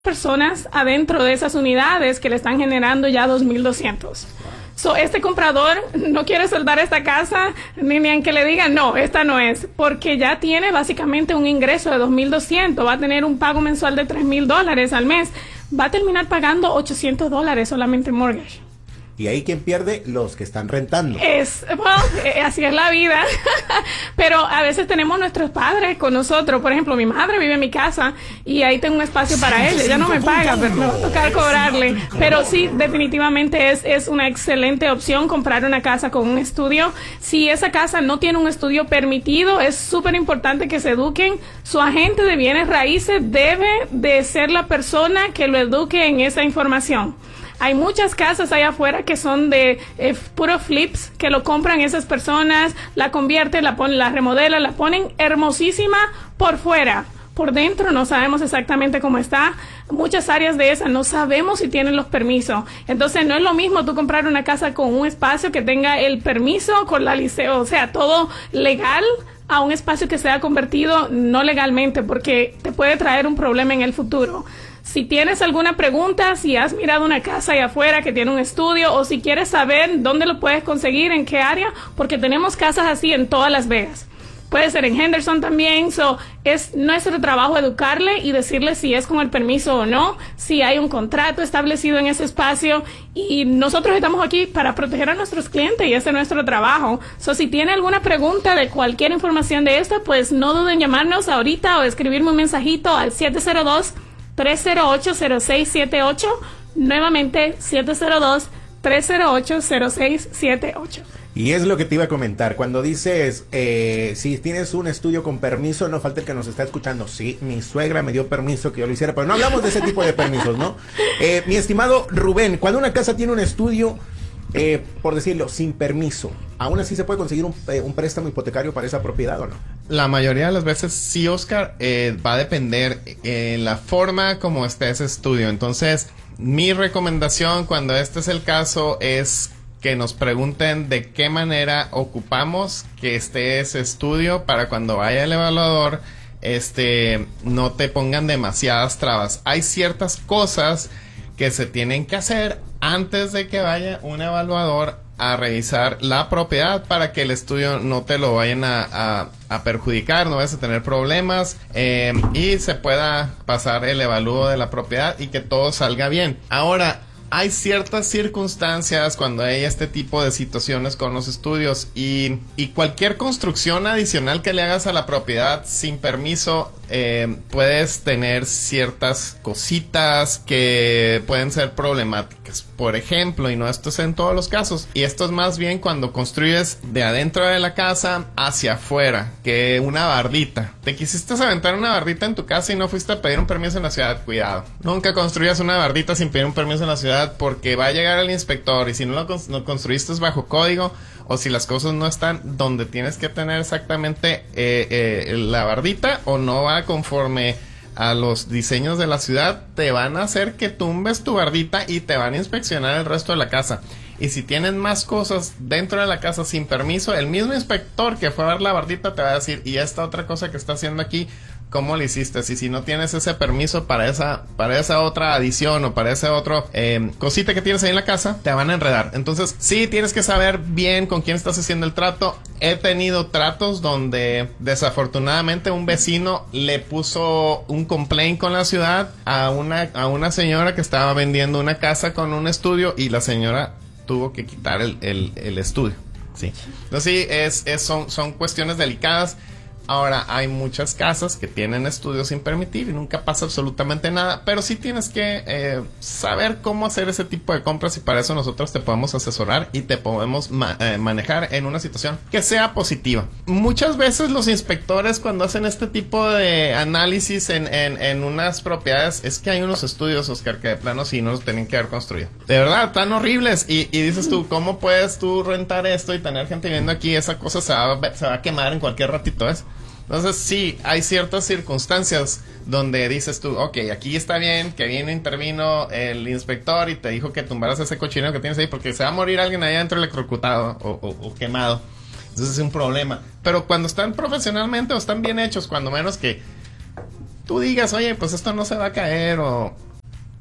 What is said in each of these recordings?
personas adentro de esas unidades que le están generando ya 2,200. So, este comprador no quiere soltar esta casa ni aunque le digan, no, esta no es, porque ya tiene básicamente un ingreso de 2,200, va a tener un pago mensual de $3,000 al mes, va a terminar pagando $800 solamente en mortgage. Y ahí quien pierde, los que están rentando. Así es la vida. Pero a veces tenemos nuestros padres con nosotros. Por ejemplo, mi madre vive en mi casa y ahí tengo un espacio para él. Ella no me paga, pero me va a tocar cobrarle. Pero sí, definitivamente es una excelente opción comprar una casa con un estudio. Si esa casa no tiene un estudio permitido, es súper importante que se eduquen. Su agente de bienes raíces debe de ser la persona que lo eduque en esa información. Hay muchas casas allá afuera que son de puro flips, que lo compran esas personas, la convierten, la ponen, la remodelan, la ponen hermosísima por fuera. Por dentro no sabemos exactamente cómo está. Muchas áreas de esas no sabemos si tienen los permisos. Entonces no es lo mismo tú comprar una casa con un espacio que tenga el permiso, con la liceo, o sea, todo legal, a un espacio que sea convertido no legalmente, porque te puede traer un problema en el futuro. Si tienes alguna pregunta, si has mirado una casa allá afuera que tiene un estudio, o si quieres saber dónde lo puedes conseguir, en qué área, porque tenemos casas así en todas Las Vegas. Puede ser en Henderson también. Es nuestro trabajo educarle y decirle si es con el permiso o no, si hay un contrato establecido en ese espacio, y nosotros estamos aquí para proteger a nuestros clientes y ese es nuestro trabajo. Si tiene alguna pregunta de cualquier información de esta, pues no duden en llamarnos ahorita o escribirme un mensajito al 702-308-0678, nuevamente 702-308-0678. Y es lo que te iba a comentar, cuando dices, si tienes un estudio con permiso, no falta el que nos está escuchando, sí, mi suegra me dio permiso que yo lo hiciera, pero no hablamos de ese tipo de permisos, ¿no? Mi estimado Rubén, cuando una casa tiene un estudio, por decirlo, sin permiso, ¿aún así se puede conseguir un préstamo hipotecario para esa propiedad o no? La mayoría de las veces sí, Oscar, va a depender en la forma como esté ese estudio. Entonces, mi recomendación cuando este es el caso es que nos pregunten de qué manera ocupamos que esté ese estudio para cuando vaya el evaluador, no te pongan demasiadas trabas. Hay ciertas cosas que se tienen que hacer antes de que vaya un evaluador a revisar la propiedad para que el estudio no te lo vayan a perjudicar, no vayas a tener problemas y se pueda pasar el evalúo de la propiedad y que todo salga bien. Ahora, hay ciertas circunstancias cuando hay este tipo de situaciones con los estudios y cualquier construcción adicional que le hagas a la propiedad sin permiso, puedes tener ciertas cositas que pueden ser problemáticas. Por ejemplo, y no esto es en todos los casos, y esto es más bien cuando construyes de adentro de la casa hacia afuera, que una bardita. Te quisiste aventar una bardita en tu casa y no fuiste a pedir un permiso en la ciudad. Cuidado, nunca construyas una bardita sin pedir un permiso en la ciudad, porque va a llegar el inspector y si no lo construiste bajo código, o si las cosas no están donde tienes que tener exactamente la bardita, o no va conforme a los diseños de la ciudad, te van a hacer que tumbes tu bardita y te van a inspeccionar el resto de la casa. Y si tienen más cosas dentro de la casa sin permiso, el mismo inspector que fue a ver la bardita te va a decir, y esta otra cosa que está haciendo aquí, ¿cómo lo hiciste? Y si no tienes ese permiso para esa otra adición o para ese otro cosita que tienes ahí en la casa, te van a enredar. Entonces sí tienes que saber bien con quién estás haciendo el trato. He tenido tratos donde desafortunadamente un vecino le puso un complaint con la ciudad a una señora que estaba vendiendo una casa con un estudio y la señora tuvo que quitar el estudio. Sí. Entonces sí, son cuestiones delicadas. Ahora, hay muchas casas que tienen estudios sin permitir y nunca pasa absolutamente nada, pero sí tienes que saber cómo hacer ese tipo de compras, y para eso nosotros te podemos asesorar y te podemos manejar en una situación que sea positiva. Muchas veces los inspectores, cuando hacen este tipo de análisis en unas propiedades, es que hay unos estudios, Oscar, que de plano sí no los tienen que haber construido. De verdad, tan horribles. Y dices tú, ¿cómo puedes tú rentar esto y tener gente viviendo aquí? Esa cosa se va a quemar en cualquier ratito, ¿ves? Entonces sí, hay ciertas circunstancias donde dices tú, ok, aquí está bien que intervino el inspector y te dijo que tumbaras ese cochinero que tienes ahí porque se va a morir alguien allá adentro electrocutado o quemado. Entonces es un problema. Pero cuando están profesionalmente o están bien hechos, cuando menos que tú digas, oye, pues esto no se va a caer o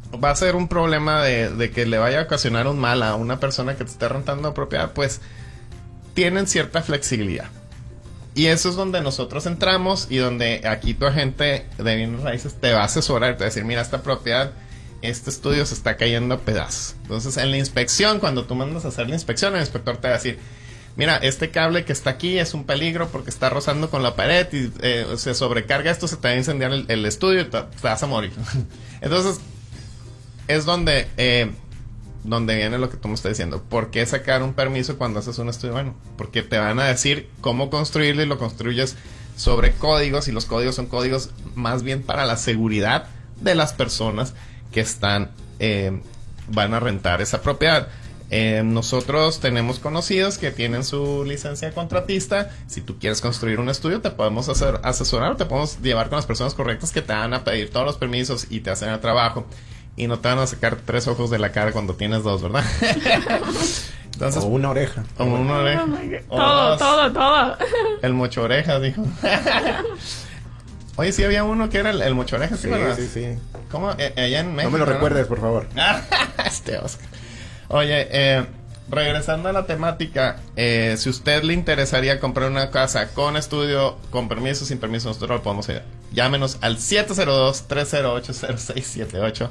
va a ser un problema de que le vaya a ocasionar un mal a una persona que te esté rentando propiedad, pues tienen cierta flexibilidad. Y eso es donde nosotros entramos y donde aquí tu agente de bienes raíces te va a asesorar, te va a decir, mira, esta propiedad, este estudio se está cayendo a pedazos. Entonces, en la inspección, cuando tú mandas a hacer la inspección, el inspector te va a decir, mira, este cable que está aquí es un peligro porque está rozando con la pared y se sobrecarga esto, se te va a incendiar el estudio y te vas a morir. Entonces, es donde viene lo que tú me estás diciendo. ¿Por qué sacar un permiso cuando haces un estudio? Bueno, porque te van a decir cómo construirlo y lo construyes sobre códigos, y los códigos son códigos más bien para la seguridad de las personas que van a rentar esa propiedad. Nosotros tenemos conocidos que tienen su licencia de contratista. Si tú quieres construir un estudio, te podemos asesorar, te podemos llevar con las personas correctas que te van a pedir todos los permisos y te hacen el trabajo. Y no te van a sacar 3 ojos de la cara cuando tienes 2, ¿verdad? Entonces, o una oreja. O una oreja. Todo. El mocho orejas, dijo. Oye, sí había uno que era el mocho orejas, sí. ¿Cómo? Allá en México. No me lo recuerdes, por favor. Oscar. Oye, regresando a la temática, si usted le interesaría comprar una casa con estudio, con permiso, sin permiso, nosotros lo podemos ayudar. Llámenos al 702-308-0678,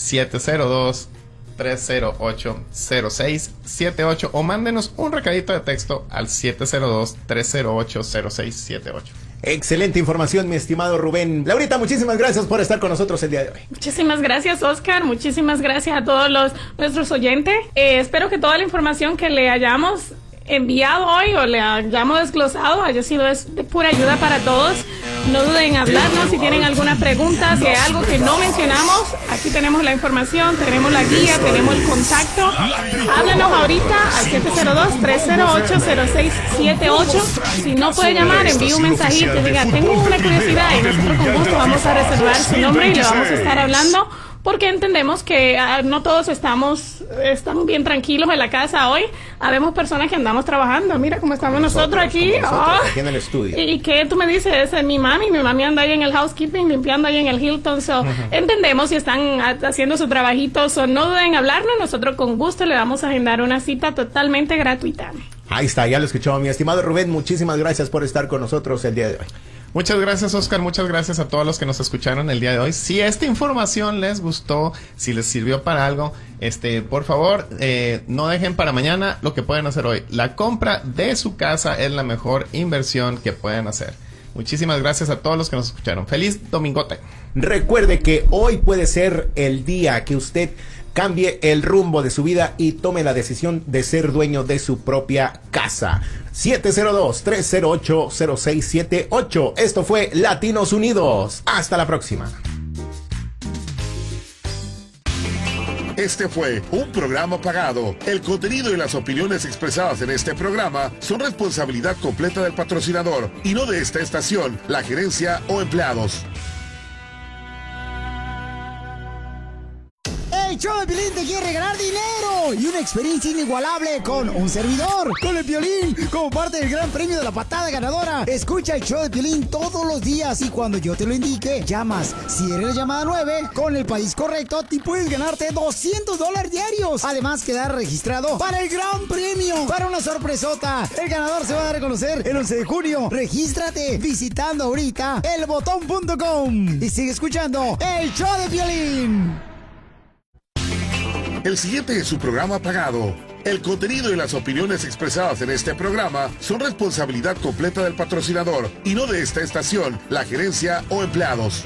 702-308-0678, o mándenos un recadito de texto al 702-308-0678. Excelente información, mi estimado Rubén. Laurita, muchísimas gracias por estar con nosotros el día de hoy. Muchísimas gracias, Oscar. Muchísimas gracias a todos nuestros oyentes. Espero que toda la información que le hayamos enviado hoy o le hayamos desglosado haya sido de pura ayuda para todos. No duden en hablarnos si tienen alguna pregunta, si hay algo que no mencionamos. Aquí tenemos la información, tenemos la guía, tenemos el contacto. Háblanos ahorita al 702-308-0678. Si no puede llamar, envíe un mensajito y diga, tengo una curiosidad, y nosotros con gusto vamos a reservar su nombre y le vamos a estar hablando, porque entendemos que no todos están bien tranquilos en la casa hoy. Habemos personas que andamos trabajando. Mira cómo estamos nosotros aquí. Aquí en el estudio. ¿Y qué tú me dices? Mi mami anda ahí en el housekeeping, limpiando ahí en el Hilton. Entendemos si están haciendo su trabajito. No duden en hablarnos. Nosotros con gusto le vamos a agendar una cita totalmente gratuita. Ahí está, ya lo escuchó mi estimado Rubén. Muchísimas gracias por estar con nosotros el día de hoy. Muchas gracias, Oscar. Muchas gracias a todos los que nos escucharon el día de hoy. Si esta información les gustó, si les sirvió para algo, por favor, no dejen para mañana lo que pueden hacer hoy. La compra de su casa es la mejor inversión que pueden hacer. Muchísimas gracias a todos los que nos escucharon. ¡Feliz domingote! Recuerde que hoy puede ser el día que usted cambie el rumbo de su vida y tome la decisión de ser dueño de su propia casa. 702-308-0678. Esto fue Latinos Unidos. Hasta la próxima. Este fue un programa pagado. El contenido y las opiniones expresadas en este programa son responsabilidad completa del patrocinador y no de esta estación, la gerencia o empleados. El show de Piolín te quiere regalar dinero y una experiencia inigualable con un servidor, con el Piolín, como parte del gran premio de la patada ganadora. Escucha el show de Piolín todos los días y cuando yo te lo indique, llamas. Si eres la llamada 9, con el país correcto, te puedes ganarte $200 diarios. Además, quedar registrado para el gran premio, para una sorpresota. El ganador se va a dar a conocer el 11 de junio. Regístrate visitando ahorita elbotón.com y sigue escuchando el show de Piolín. El siguiente es su programa pagado. El contenido y las opiniones expresadas en este programa son responsabilidad completa del patrocinador y no de esta estación, la gerencia o empleados.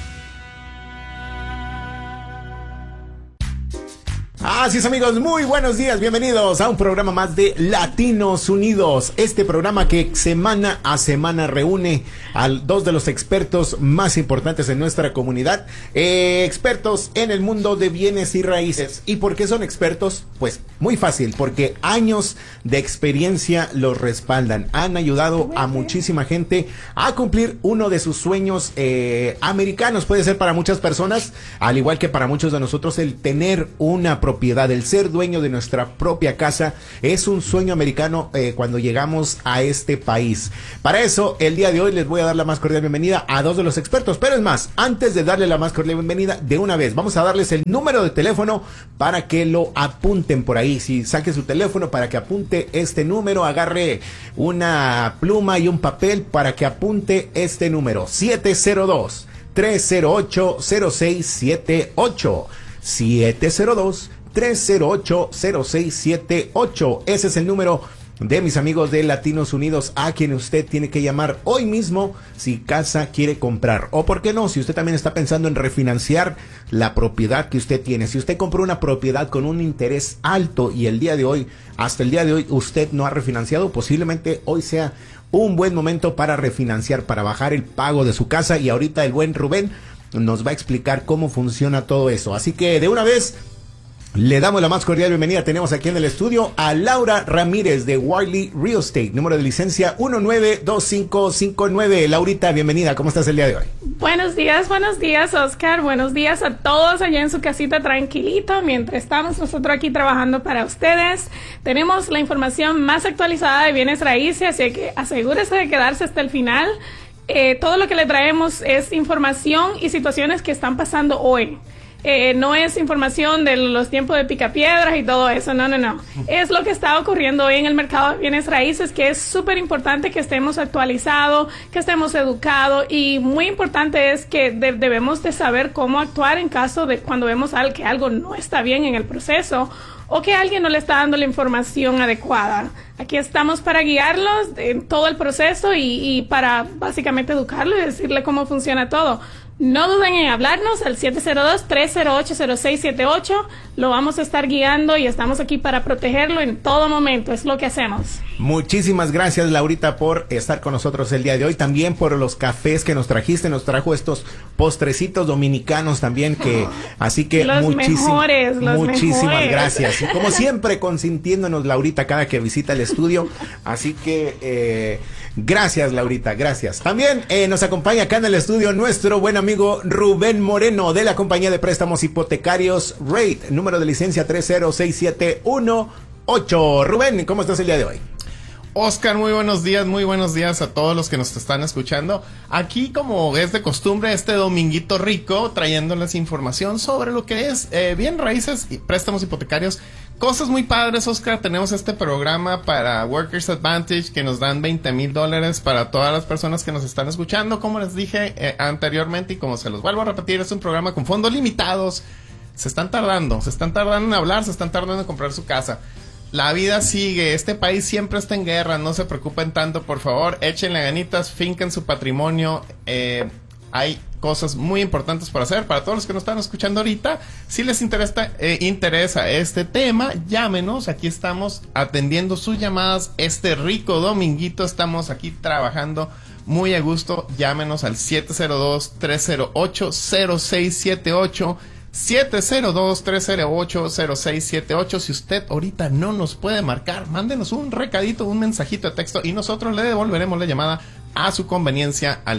Así es, amigos, muy buenos días, bienvenidos a un programa más de Latinos Unidos, este programa que semana a semana reúne a dos de los expertos más importantes en nuestra comunidad, expertos en el mundo de bienes y raíces. ¿Y por qué son expertos? Pues muy fácil, porque años de experiencia los respaldan, han ayudado a muchísima gente a cumplir uno de sus sueños americanos. Puede ser para muchas personas, al igual que para muchos de nosotros, el tener una propiedad propiedad, el ser dueño de nuestra propia casa, es un sueño americano cuando llegamos a este país. Para eso, el día de hoy les voy a dar la más cordial bienvenida a dos de los expertos, pero es más, antes de darle la más cordial bienvenida, de una vez, vamos a darles el número de teléfono para que lo apunten por ahí. Si saque su teléfono para que apunte este número, agarre una pluma y un papel para que apunte este número, 702-308-0678. 702-308-0678. Ese es el número de mis amigos de Latinos Unidos, a quien usted tiene que llamar hoy mismo si casa quiere comprar, o por qué no, si usted también está pensando en refinanciar la propiedad que usted tiene. Si usted compró una propiedad con un interés alto y hasta el día de hoy usted no ha refinanciado, posiblemente hoy sea un buen momento para refinanciar, para bajar el pago de su casa, y ahorita el buen Rubén nos va a explicar cómo funciona todo eso. Así que de una vez le damos la más cordial bienvenida. Tenemos aquí en el estudio a Laura Ramírez de Wiley Real Estate, número de licencia 192559. Laurita, bienvenida. ¿Cómo estás el día de hoy? Buenos días, Oscar. Buenos días a todos allá en su casita tranquilito. Mientras estamos nosotros aquí trabajando para ustedes, tenemos la información más actualizada de bienes raíces, así que asegúrese de quedarse hasta el final. Todo lo que le traemos es información y situaciones que están pasando hoy. No es información de los tiempos de picapiedras y todo eso, no. Es lo que está ocurriendo hoy en el mercado de bienes raíces, que es súper importante que estemos actualizados, que estemos educados, y muy importante es que debemos de saber cómo actuar en caso de cuando vemos que algo no está bien en el proceso o que alguien no le está dando la información adecuada. Aquí estamos para guiarlos en todo el proceso y para básicamente educarlos y decirle cómo funciona todo. No duden en hablarnos al 702-308-0678. Lo vamos a estar guiando y estamos aquí para protegerlo en todo momento. Es lo que hacemos. Muchísimas gracias, Laurita, por estar con nosotros el día de hoy. También por los cafés que nos trajiste. Nos trajo estos postrecitos dominicanos también, así que muchísimas gracias. Y como siempre, consintiéndonos, Laurita, cada que visita el estudio. Así que gracias, Laurita, gracias. También nos acompaña acá en el estudio nuestro buen amigo Rubén Moreno, de la compañía de préstamos hipotecarios Rate, número de licencia 306718. Rubén, ¿cómo estás el día de hoy? Oscar, muy buenos días a todos los que nos están escuchando. Aquí, como es de costumbre, este dominguito rico, trayéndoles información sobre lo que es bien raíces y préstamos hipotecarios. Cosas muy padres, Oscar. Tenemos este programa para Workers Advantage que nos dan $20,000 para todas las personas que nos están escuchando. Como les dije anteriormente y como se los vuelvo a repetir, es un programa con fondos limitados. Se están tardando en hablar, se están tardando en comprar su casa. La vida sigue, este país siempre está en guerra, no se preocupen tanto, por favor, échenle ganitas, finquen su patrimonio. Hay cosas muy importantes por hacer. Para todos los que nos están escuchando ahorita, si les interesa este tema, llámenos. Aquí estamos atendiendo sus llamadas. Este rico dominguito estamos aquí trabajando muy a gusto. Llámenos al 702-308-0678. 702-308-0678. Si usted ahorita no nos puede marcar, mándenos un recadito, un mensajito de texto y nosotros le devolveremos la llamada a su conveniencia al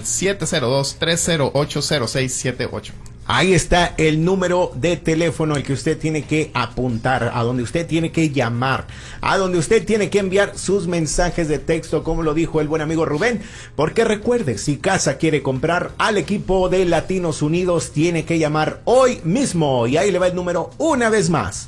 702-308-0678. Ahí está el número de teléfono al que usted tiene que apuntar, a donde usted tiene que llamar, a donde usted tiene que enviar sus mensajes de texto, como lo dijo el buen amigo Rubén. Porque recuerde, si casa quiere comprar, al equipo de Latinos Unidos tiene que llamar hoy mismo. Y ahí le va el número una vez más: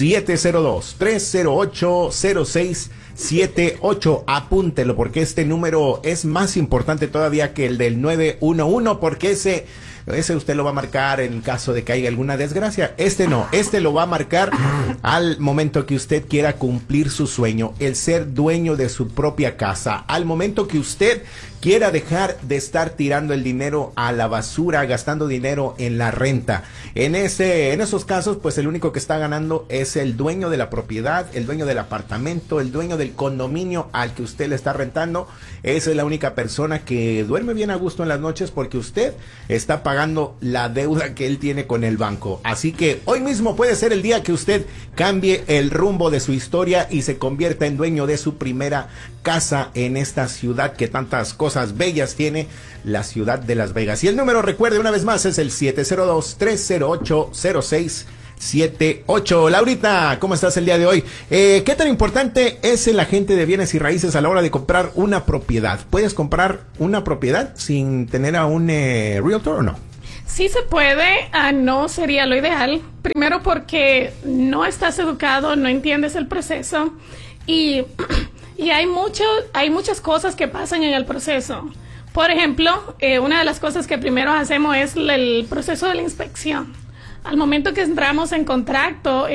702-308-0678. Apúntelo, porque este número es más importante todavía que el del 911, porque ese usted lo va a marcar en caso de que haya alguna desgracia. Este no, este lo va a marcar al momento que usted quiera cumplir su sueño, el ser dueño de su propia casa, al momento que usted quiera dejar de estar tirando el dinero a la basura, gastando dinero en la renta. En esos casos, pues el único que está ganando es el dueño de la propiedad, el dueño del apartamento, el dueño del condominio al que usted le está rentando. Esa es la única persona que duerme bien a gusto en las noches, porque usted está pagando la deuda que él tiene con el banco. Así que hoy mismo puede ser el día que usted cambie el rumbo de su historia y se convierta en dueño de su primera casa en esta ciudad que tantas cosas bellas tiene, la ciudad de Las Vegas. Y el número, recuerde una vez más, es el 702-308-0678. 3678. Laurita, ¿cómo estás el día de hoy? ¿Qué tan importante es el agente de bienes y raíces a la hora de comprar una propiedad? ¿Puedes comprar una propiedad sin tener a un realtor o no? Sí se puede, no sería lo ideal. Primero porque no estás educado, no entiendes el proceso y hay muchas cosas que pasan en el proceso. Por ejemplo, una de las cosas que primero hacemos es el proceso de la inspección. Al momento que entramos en contrato,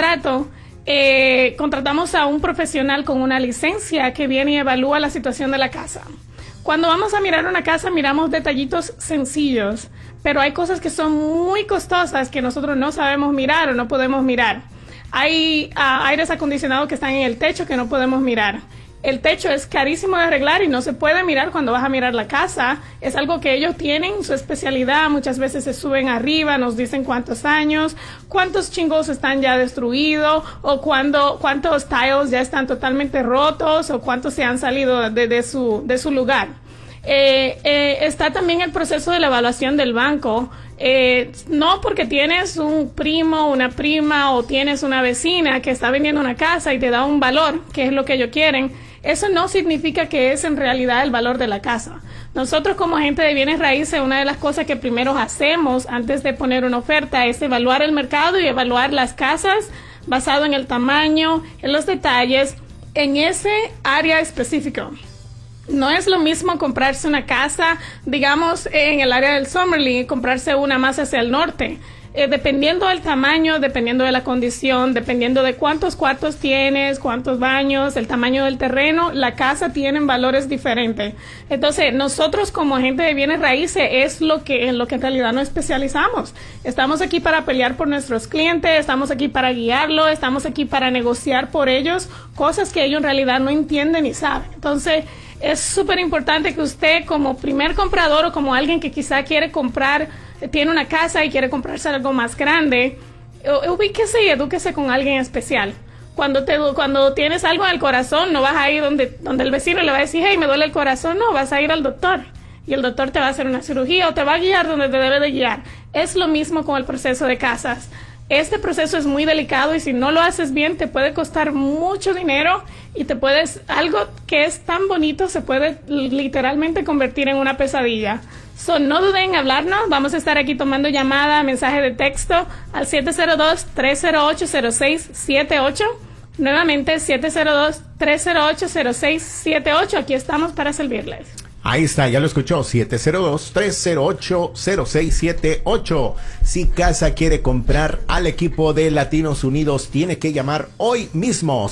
contratamos a un profesional con una licencia que viene y evalúa la situación de la casa. Cuando vamos a mirar una casa, miramos detallitos sencillos, pero hay cosas que son muy costosas que nosotros no sabemos mirar o no podemos mirar. Hay aires acondicionados que están en el techo que no podemos mirar. El techo es carísimo de arreglar y no se puede mirar cuando vas a mirar la casa. Es algo que ellos tienen, su especialidad. Muchas veces se suben arriba, nos dicen cuántos años, cuántos chingos están ya destruidos, o cuántos tiles ya están totalmente rotos, o cuántos se han salido de su lugar. Está también el proceso de la evaluación del banco. No porque tienes un primo, una prima o tienes una vecina que está vendiendo una casa y te da un valor, que es lo que ellos quieren, eso no significa que es en realidad el valor de la casa. Nosotros como agente de bienes raíces, una de las cosas que primero hacemos antes de poner una oferta es evaluar el mercado y evaluar las casas basado en el tamaño, en los detalles, en ese área específica. No es lo mismo comprarse una casa, digamos, en el área del Summerlin, comprarse una más hacia el norte. Dependiendo del tamaño, dependiendo de la condición, dependiendo de cuántos cuartos tienes, cuántos baños, el tamaño del terreno, la casa tiene valores diferentes. Entonces, nosotros como agente de bienes raíces es en lo que en realidad nos especializamos. Estamos aquí para pelear por nuestros clientes, estamos aquí para guiarlos, estamos aquí para negociar por ellos cosas que ellos en realidad no entienden ni saben. Entonces, es súper importante que usted como primer comprador o como alguien que quizá quiere comprar, tiene una casa y quiere comprarse algo más grande, ubíquese y edúquese con alguien especial. Cuando tienes algo en el corazón, no vas a ir donde el vecino le va a decir, hey, me duele el corazón, no, vas a ir al doctor. Y el doctor te va a hacer una cirugía o te va a guiar donde te debe de guiar. Es lo mismo con el proceso de casas. Este proceso es muy delicado y si no lo haces bien te puede costar mucho dinero y algo que es tan bonito se puede literalmente convertir en una pesadilla. No duden en hablarnos, vamos a estar aquí tomando llamada, mensaje de texto al 702-308-0678. Nuevamente 702-308-0678, aquí estamos para servirles. Ahí está, ya lo escuchó, 702-308-0678. Si casa quiere comprar al equipo de Latinos Unidos, tiene que llamar hoy mismo,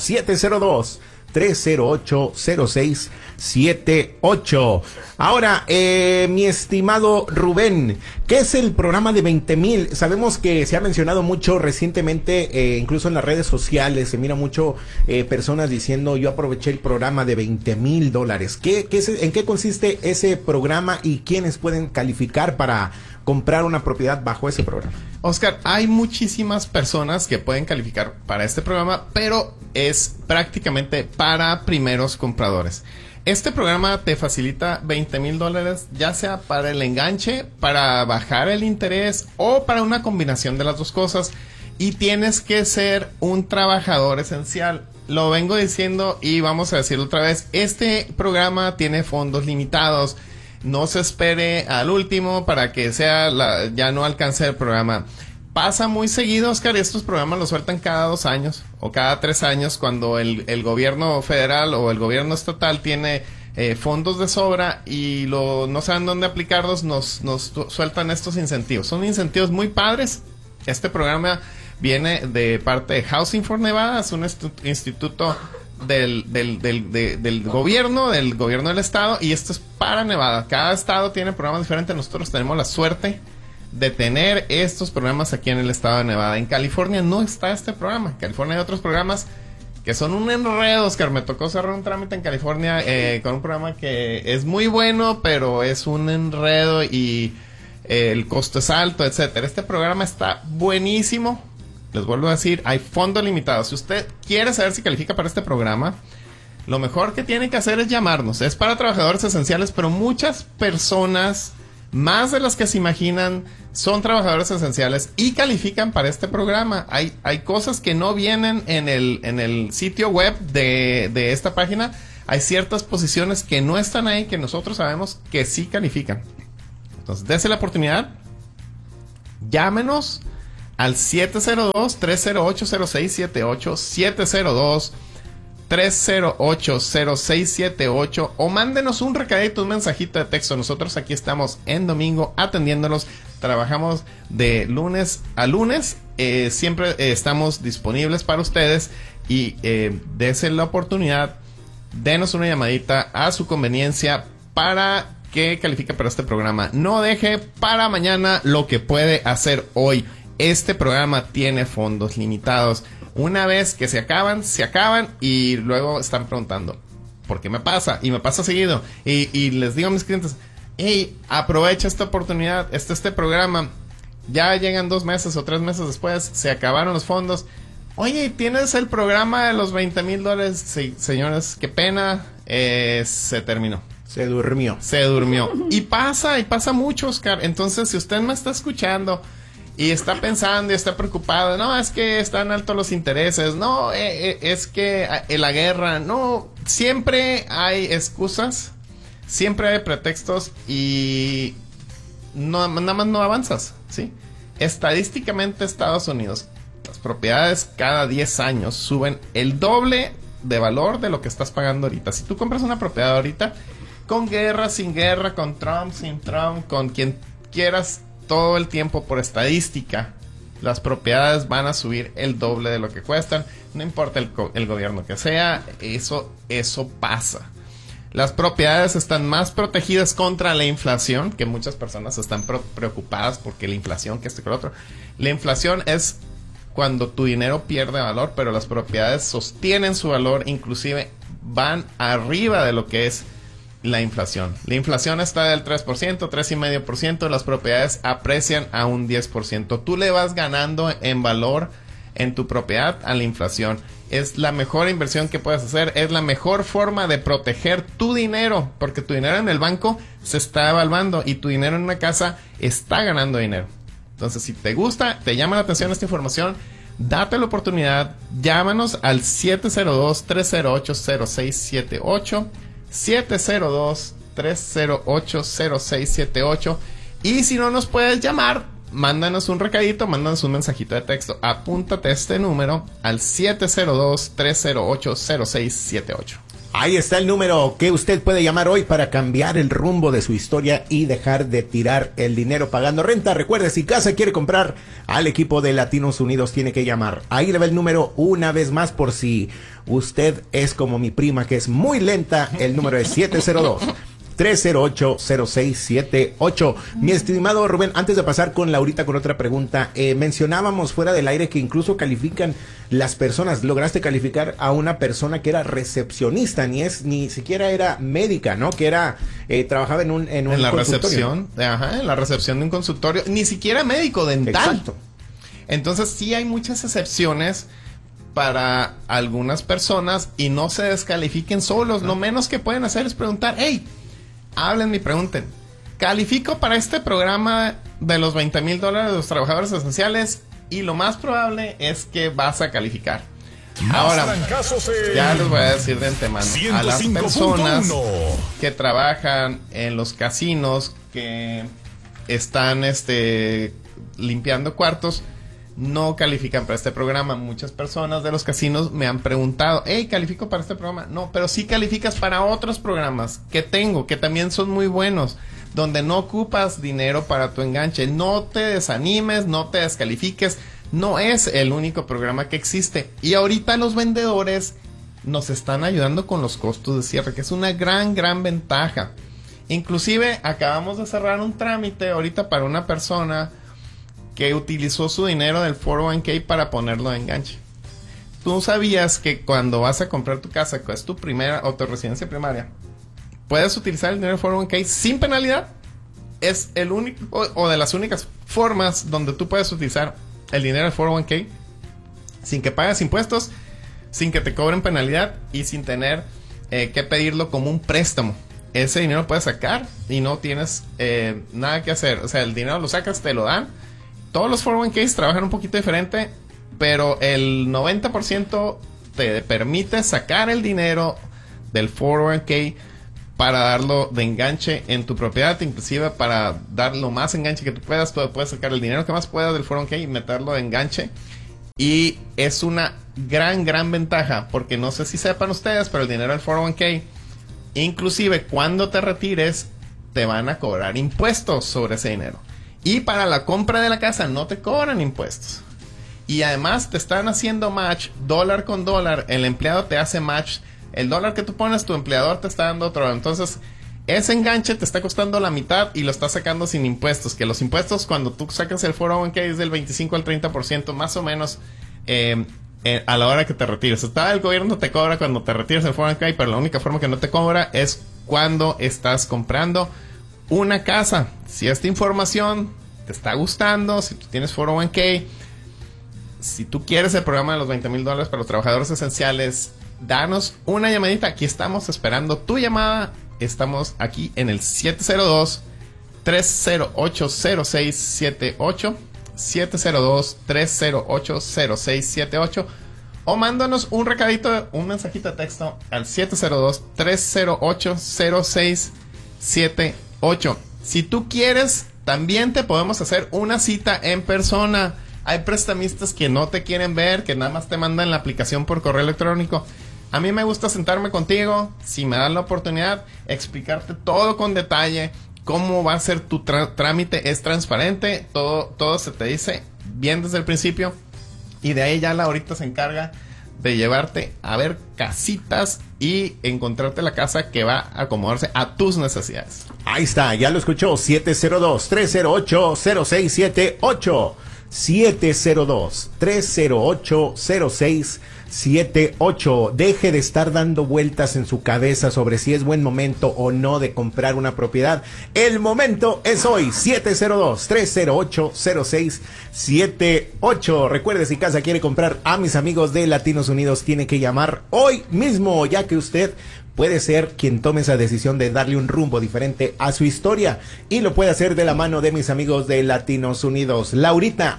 702-308-0678. Ahora, mi estimado Rubén, ¿qué es el programa de 20,000? Sabemos que se ha mencionado mucho recientemente, incluso en las redes sociales, se mira mucho personas diciendo, yo aproveché el programa de $20,000. ¿En qué consiste ese programa y quiénes pueden calificar para comprar una propiedad bajo ese programa? Oscar, hay muchísimas personas que pueden calificar para este programa, pero es prácticamente para primeros compradores. Este programa te facilita $20,000, ya sea para el enganche, para bajar el interés o para una combinación de las dos cosas. Y tienes que ser un trabajador esencial. Lo vengo diciendo y vamos a decirlo otra vez. Este programa tiene fondos limitados. No se espere al último para que ya no alcance el programa. Pasa muy seguido, Oscar, y estos programas los sueltan cada 2 años o cada 3 años cuando el gobierno federal o el gobierno estatal tiene fondos de sobra y no saben dónde aplicarlos, nos sueltan estos incentivos. Son incentivos muy padres. Este programa viene de parte de Housing for Nevada, es un instituto del gobierno del estado, y esto es para Nevada. Cada estado tiene programas diferentes. Nosotros tenemos la suerte de tener estos programas aquí en el estado de Nevada. En California no está este programa. En California hay otros programas que son un enredo, Oscar. Me tocó cerrar un trámite en California con un programa que es muy bueno, pero es un enredo y el costo es alto, etcétera. Este programa está buenísimo. Les vuelvo a decir, hay fondos limitados. Si usted quiere saber si califica para este programa, lo mejor que tiene que hacer es llamarnos. Es para trabajadores esenciales, pero muchas personas más de las que se imaginan son trabajadores esenciales y califican para este programa. Hay cosas que no vienen en el sitio web de esta página. Hay ciertas posiciones que no están ahí, que nosotros sabemos que sí califican. Entonces, dése la oportunidad. Llámenos al 702-308-0678, 702-308-0678, o mándenos un recadito, un mensajito de texto. Nosotros aquí estamos en domingo atendiéndolos. Trabajamos de lunes a lunes. Siempre estamos disponibles para ustedes. Y dése la oportunidad. Denos una llamadita a su conveniencia para que califique para este programa. No deje para mañana lo que puede hacer hoy. Este programa tiene fondos limitados. Una vez que se acaban y luego están preguntando, ¿por qué me pasa? Y me pasa seguido. Y les digo a mis clientes, hey, aprovecha esta oportunidad, este programa. Ya llegan 2 meses o 3 meses después, se acabaron los fondos. Oye, ¿tienes el programa de los $20,000? Sí, señores, qué pena, se terminó. Se durmió. Y pasa mucho, Oscar. Entonces, si usted me está escuchando y está pensando y está preocupado, no, es que están altos los intereses, no, es que la guerra, no, siempre hay excusas, siempre hay pretextos y no, nada más no avanzas, ¿sí? Estadísticamente, Estados Unidos, las propiedades cada 10 años suben el doble de valor de lo que estás pagando ahorita. Si tú compras una propiedad ahorita, con guerra, sin guerra, con Trump, sin Trump, con quien quieras, todo el tiempo, por estadística, las propiedades van a subir el doble de lo que cuestan. No importa el gobierno que sea, eso pasa. Las propiedades están más protegidas contra la inflación, que muchas personas están preocupadas porque la inflación, que esto y que lo otro. La inflación es cuando tu dinero pierde valor, pero las propiedades sostienen su valor, inclusive van arriba de lo que es la inflación. La inflación está del 3%, 3,5%, las propiedades aprecian a un 10%. Tú le vas ganando en valor en tu propiedad a la inflación. Es la mejor inversión que puedes hacer, es la mejor forma de proteger tu dinero, porque tu dinero en el banco se está evaluando y tu dinero en una casa está ganando dinero. Entonces, si te gusta, te llama la atención esta información, date la oportunidad, llámanos al 702-308-0678, 702-308-0678, y si no nos puedes llamar, mándanos un recadito, mándanos un mensajito de texto. Apúntate este número al 702-308-0678. Ahí está el número que usted puede llamar hoy para cambiar el rumbo de su historia y dejar de tirar el dinero pagando renta. Recuerde, si casa quiere comprar, al equipo de Latinos Unidos tiene que llamar. Ahí le va el número una vez más por si usted es como mi prima, que es muy lenta. El número es 702-308-0678. Mi estimado Rubén, antes de pasar con Laurita con otra pregunta, mencionábamos fuera del aire que incluso califican las personas. Lograste calificar a una persona que era recepcionista, ni siquiera era médica, ¿no? Que era trabajaba en la recepción, en la recepción de un consultorio, ni siquiera médico, dental. Exacto. Entonces sí hay muchas excepciones para algunas personas y no se descalifiquen solos. Lo menos que pueden hacer es preguntar, hey, háblenme y pregunten, ¿califico para este programa de los $20,000 de los trabajadores esenciales? Y lo más probable es que vas a calificar. Ahora, ya les voy a decir de antemano, a las personas que trabajan en los casinos, que están limpiando cuartos, no califican para este programa. Muchas personas de los casinos me han preguntado, hey, ¿califico para este programa? No, pero sí calificas para otros programas que tengo, que también son muy buenos, donde no ocupas dinero para tu enganche. No te desanimes, no te descalifiques, no es el único programa que existe. Y ahorita los vendedores nos están ayudando con los costos de cierre, que es una gran ventaja. Inclusive acabamos de cerrar un trámite ahorita para una persona que utilizó su dinero del 401k para ponerlo de enganche. ¿Tú sabías que cuando vas a comprar tu casa, que es tu primera o tu residencia primaria, puedes utilizar el dinero del 401k sin penalidad? Es el único o de las únicas formas donde tú puedes utilizar el dinero del 401k sin que pagues impuestos, sin que te cobren penalidad y sin tener que pedirlo como un préstamo. ese dinero puedes sacar y no tienes nada que hacer. O sea, el dinero lo sacas, te lo dan. Todos los 401ks trabajan un poquito diferente, pero el 90% te permite sacar el dinero del 401k para darlo de enganche en tu propiedad, inclusive para dar lo más enganche que tú puedas. Tú puedes sacar el dinero que más puedas del 401k y meterlo de enganche. Y es una gran ventaja, porque no sé si sepan ustedes, pero el dinero del 401k, inclusive cuando te retires, te van a cobrar impuestos sobre ese dinero. Y para la compra de la casa no te cobran impuestos. Y además te están haciendo match dólar con dólar. El empleado te hace match. El dólar que tú pones, tu empleador te está dando otro. Entonces, ese enganche te está costando la mitad y lo estás sacando sin impuestos. Que los impuestos, cuando tú sacas el 401k, es del 25 al 30% más o menos a la hora que te retires. El gobierno te cobra cuando te retires el 401k, pero la única forma que no te cobra es cuando estás comprando una casa. Si esta información te está gustando, si tú tienes 401k, si tú quieres el programa de los $20,000 para los trabajadores esenciales, danos una llamadita. Aquí estamos esperando tu llamada. Estamos aquí en el 702-308-0678. 702-308-0678. O mándanos un recadito, un mensajito de texto al 702-308-0678. Si tú quieres, también te podemos hacer una cita en persona. Hay prestamistas que no te quieren ver, que nada más te mandan la aplicación por correo electrónico. A mí me gusta sentarme contigo, si me dan la oportunidad, explicarte todo con detalle, cómo va a ser tu trámite. Es transparente, todo se te dice bien desde el principio. Y de ahí ya Laurita se encarga de llevarte a ver casitas y encontrarte la casa que va a acomodarse a tus necesidades. Ahí está, ya lo escuchó, 702-308-0678. 702-308-0678. Deje de estar dando vueltas en su cabeza sobre si es buen momento o no de comprar una propiedad. El momento es hoy. 702-308-0678. Recuerde, si casa quiere comprar a mis amigos de Latinos Unidos, tiene que llamar hoy mismo, ya que usted puede ser quien tome esa decisión de darle un rumbo diferente a su historia, y lo puede hacer de la mano de mis amigos de Latinos Unidos. Laurita,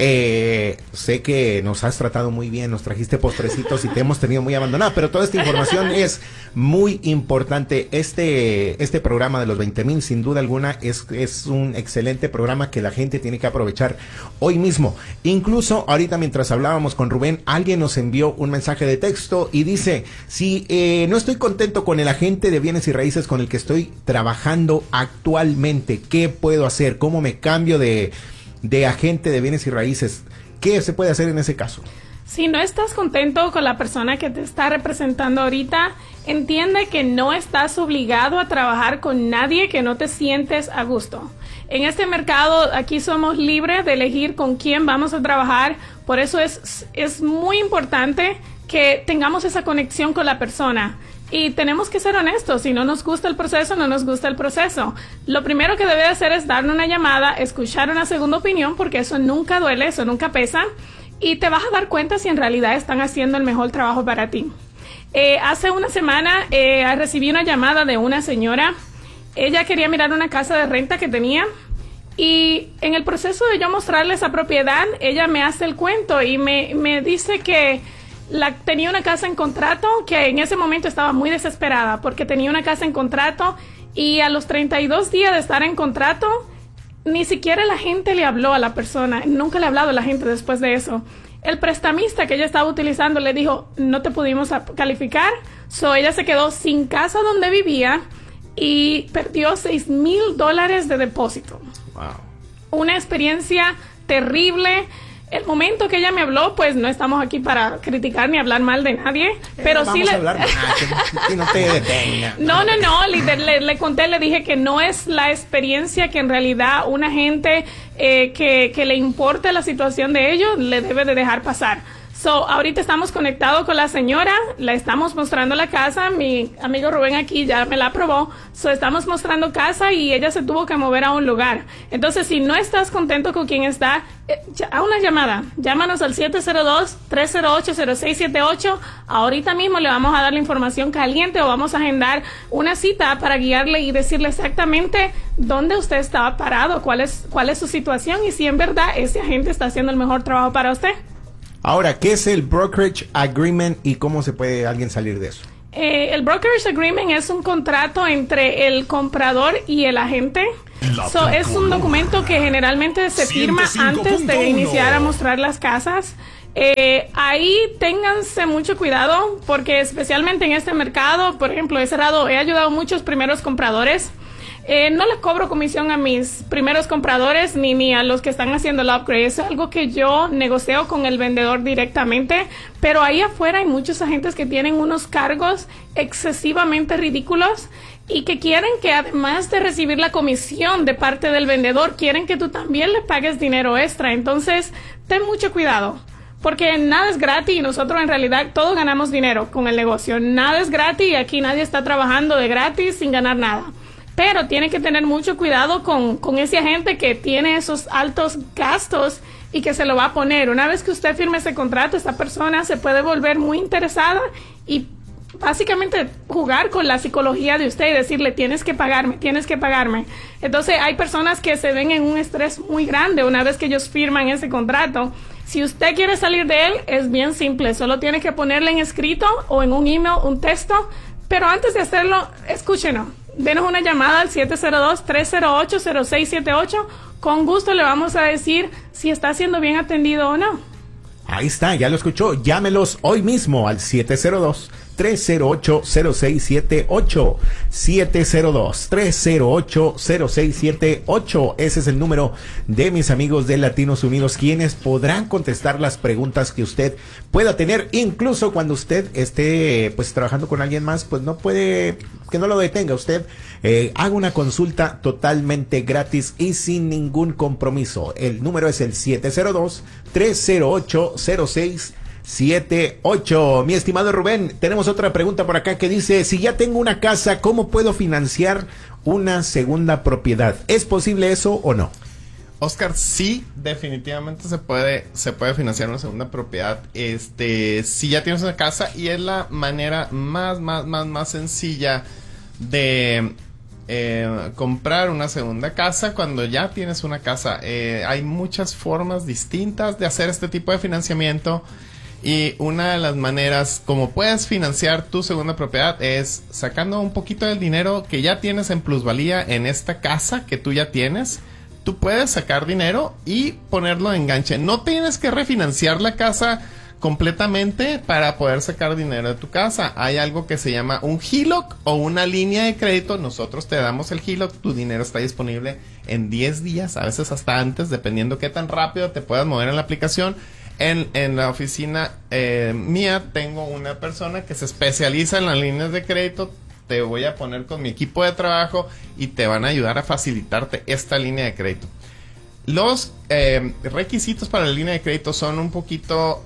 sé que nos has tratado muy bien, nos trajiste postrecitos y te hemos tenido muy abandonada, pero toda esta información es muy importante. Este programa de los 20,000, sin duda alguna, es un excelente programa que la gente tiene que aprovechar hoy mismo. Incluso ahorita, mientras hablábamos con Rubén, alguien nos envió un mensaje de texto y dice: si no estoy contento con el agente de bienes y raíces con el que estoy trabajando actualmente, ¿qué puedo hacer? ¿Cómo me cambio de agente de bienes y raíces? ¿Qué se puede hacer en ese caso? Si no estás contento con la persona que te está representando ahorita, entiende que no estás obligado a trabajar con nadie que no te sientes a gusto. En este mercado, aquí somos libres de elegir con quién vamos a trabajar. Por eso es muy importante que tengamos esa conexión con la persona. Y tenemos que ser honestos. Si no nos gusta el proceso, no nos gusta el proceso. Lo primero que debe hacer es darle una llamada, escuchar una segunda opinión, porque eso nunca duele, eso nunca pesa. Y te vas a dar cuenta si en realidad están haciendo el mejor trabajo para ti. Hace una semana recibí una llamada de una señora. Ella quería mirar una casa de renta que tenía. Y en el proceso de yo mostrarle esa propiedad, ella me hace el cuento y me dice que tenía una casa en contrato, que en ese momento estaba muy desesperada porque tenía una casa en contrato, y a los 32 días de estar en contrato, ni siquiera la gente le habló a la persona. Nunca le ha hablado a la gente después de eso. El prestamista que ella estaba utilizando le dijo: no te pudimos calificar. Ella se quedó sin casa donde vivía y perdió $6,000 de depósito. Wow. Una experiencia terrible. El momento que ella me habló, pues no estamos aquí para criticar ni hablar mal de nadie, pero sí le... hablar mal, que no te detenga. No, le conté, le dije que no es la experiencia que en realidad una gente que le importe la situación de ellos le debe de dejar pasar. So, ahorita estamos conectados con la señora, la estamos mostrando la casa, mi amigo Rubén aquí ya me la aprobó, so estamos mostrando casa y ella se tuvo que mover a un lugar. Entonces, si no estás contento con quien está, a una llamada, llámanos al 702-308-0678, ahorita mismo le vamos a dar la información caliente o vamos a agendar una cita para guiarle y decirle exactamente dónde usted estaba parado, cuál es su situación y si en verdad ese agente está haciendo el mejor trabajo para usted. Ahora, ¿qué es el brokerage agreement y cómo se puede alguien salir de eso? El brokerage agreement es un contrato entre el comprador y el agente. Es un documento que generalmente se firma antes de iniciar a mostrar las casas. Ahí ténganse mucho cuidado porque especialmente en este mercado, por ejemplo, he ayudado a muchos primeros compradores. No les cobro comisión a mis primeros compradores ni a los que están haciendo el upgrade. Es algo que yo negocio con el vendedor directamente, pero ahí afuera hay muchos agentes que tienen unos cargos excesivamente ridículos y que quieren que además de recibir la comisión de parte del vendedor, quieren que tú también le pagues dinero extra. Entonces, ten mucho cuidado. Porque nada es gratis y nosotros en realidad todos ganamos dinero con el negocio. Nada es gratis y aquí nadie está trabajando de gratis sin ganar nada. Pero tiene que tener mucho cuidado con ese agente que tiene esos altos gastos y que se lo va a poner. Una vez que usted firme ese contrato, esta persona se puede volver muy interesada y básicamente jugar con la psicología de usted y decirle tienes que pagarme. Entonces hay personas que se ven en un estrés muy grande una vez que ellos firman ese contrato. Si usted quiere salir de él, es bien simple. Solo tiene que ponerle en escrito o en un email, un texto. Pero antes de hacerlo, escúchenos. Denos una llamada al 702-308-0678. Con gusto le vamos a decir si está siendo bien atendido o no. Ahí está, ya lo escuchó. Llámelos hoy mismo al 702-308-0678. 702-308-0678. Ese es el número de mis amigos de Latinos Unidos, quienes podrán contestar las preguntas que usted pueda tener, incluso cuando usted esté pues trabajando con alguien más, pues no puede, que no lo detenga usted. Haga una consulta totalmente gratis y sin ningún compromiso. El número es el 702-308-0678. Mi estimado Rubén, tenemos otra pregunta por acá que dice, si ya tengo una casa, ¿cómo puedo financiar una segunda propiedad? ¿Es posible eso o no? Oscar, sí, definitivamente se puede financiar una segunda propiedad. Si ya tienes una casa, y es la manera más sencilla de comprar una segunda casa cuando ya tienes una casa. Hay muchas formas distintas de hacer este tipo de financiamiento. Y una de las maneras como puedes financiar tu segunda propiedad es sacando un poquito del dinero que ya tienes en plusvalía en esta casa que tú ya tienes. Tú puedes sacar dinero y ponerlo en enganche. No tienes que refinanciar la casa completamente para poder sacar dinero de tu casa. Hay algo que se llama un HELOC o una línea de crédito. Nosotros te damos el HELOC. Tu dinero está disponible en 10 días, a veces hasta antes, dependiendo qué tan rápido te puedas mover en la aplicación. En la oficina mía tengo una persona que se especializa en las líneas de crédito. Te voy a poner con mi equipo de trabajo y te van a ayudar a facilitarte esta línea de crédito. Los requisitos para la línea de crédito son un poquito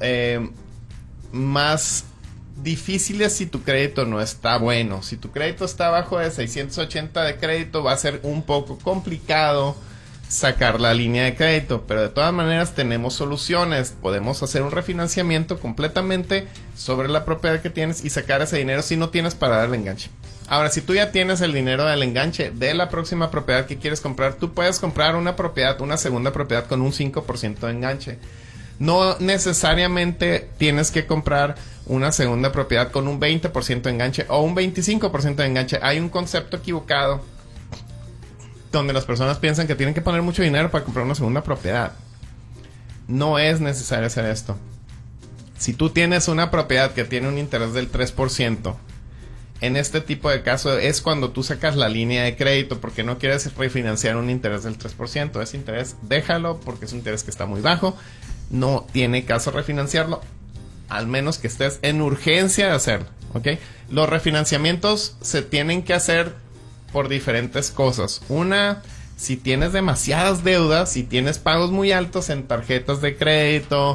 más difíciles si tu crédito no está bueno. Si tu crédito está abajo de 680 de crédito, va a ser un poco complicado sacar la línea de crédito, pero de todas maneras tenemos soluciones. Podemos hacer un refinanciamiento completamente sobre la propiedad que tienes y sacar ese dinero si no tienes para dar el enganche. Ahora, si tú ya tienes el dinero del enganche de la próxima propiedad que quieres comprar, tú puedes comprar una segunda propiedad con un 5% de enganche. No necesariamente tienes que comprar una segunda propiedad con un 20% de enganche o un 25% de enganche. Hay un concepto equivocado donde las personas piensan que tienen que poner mucho dinero para comprar una segunda propiedad. No es necesario hacer esto. Si tú tienes una propiedad que tiene un interés del 3%, en este tipo de caso es cuando tú sacas la línea de crédito porque no quieres refinanciar un interés del 3%. Ese interés déjalo porque es un interés que está muy bajo. No tiene caso refinanciarlo, al menos que estés en urgencia de hacerlo, ¿ok? Los refinanciamientos se tienen que hacer por diferentes cosas. Una, si tienes demasiadas deudas, si tienes pagos muy altos en tarjetas de crédito,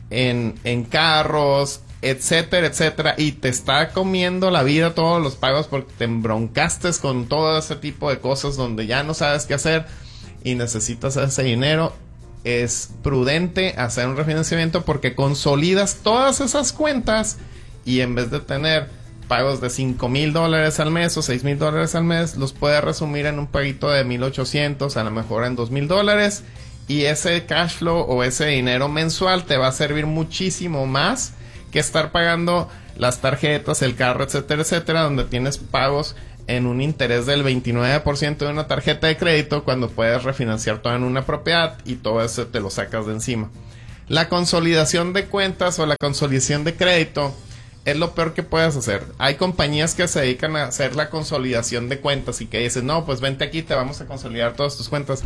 en carros, etcétera, etcétera, y te está comiendo la vida todos los pagos porque te embroncaste con todo ese tipo de cosas donde ya no sabes qué hacer y necesitas ese dinero, es prudente hacer un refinanciamiento porque consolidas todas esas cuentas y en vez de tener pagos de $5,000 al mes o $6,000 al mes, los puedes resumir en un paguito de $1,800, a lo mejor en $2,000, y ese cash flow o ese dinero mensual te va a servir muchísimo más que estar pagando las tarjetas, el carro, etcétera, etcétera, donde tienes pagos en un interés del 29% de una tarjeta de crédito cuando puedes refinanciar todo en una propiedad y todo eso te lo sacas de encima. La consolidación de cuentas o la consolidación de crédito es lo peor que puedes hacer. Hay compañías que se dedican a hacer la consolidación de cuentas y que dicen, no, pues vente aquí, te vamos a consolidar todas tus cuentas.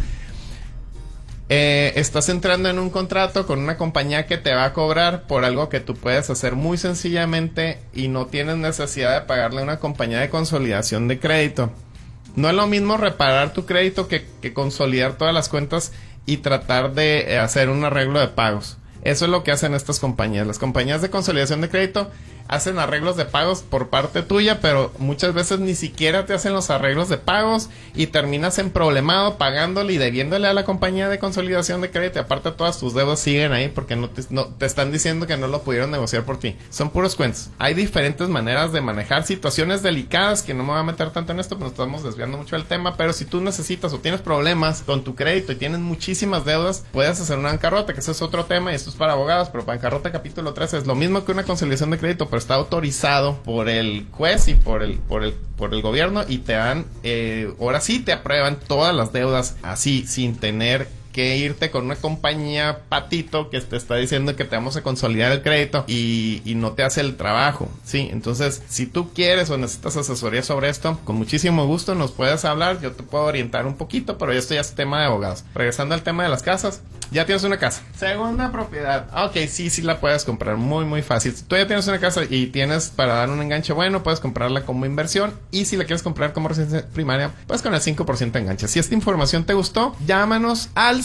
Estás entrando en un contrato con una compañía que te va a cobrar por algo que tú puedes hacer muy sencillamente y no tienes necesidad de pagarle a una compañía de consolidación de crédito. No es lo mismo reparar tu crédito que consolidar todas las cuentas y tratar de hacer un arreglo de pagos. Eso es lo que hacen estas compañías. Las compañías de consolidación de crédito hacen arreglos de pagos por parte tuya, pero muchas veces ni siquiera te hacen los arreglos de pagos y terminas emproblemado pagándole y debiéndole a la compañía de consolidación de crédito. Y aparte todas tus deudas siguen ahí porque no te están diciendo que no lo pudieron negociar por ti. Son puros cuentos. Hay diferentes maneras de manejar situaciones delicadas, que no me voy a meter tanto en esto, pero nos estamos desviando mucho del tema. Pero si tú necesitas o tienes problemas con tu crédito y tienes muchísimas deudas, puedes hacer una bancarrota, que ese es otro tema y esto es para abogados, pero bancarrota capítulo 13 es lo mismo que una consolidación de crédito, pero está autorizado por el juez y por el gobierno y te dan, ahora sí te aprueban todas las deudas así, sin tener que irte con una compañía patito que te está diciendo que te vamos a consolidar el crédito y no te hace el trabajo, ¿sí? Entonces, si tú quieres o necesitas asesoría sobre esto, con muchísimo gusto nos puedes hablar, yo te puedo orientar un poquito, pero esto ya es tema de abogados. Regresando al tema de las casas, ya tienes una casa, segunda propiedad, ok, sí la puedes comprar, muy muy fácil. Si tú ya tienes una casa y tienes para dar un enganche bueno, puedes comprarla como inversión, y si la quieres comprar como residencia primaria, pues con el 5% de enganche. Si esta información te gustó, llámanos al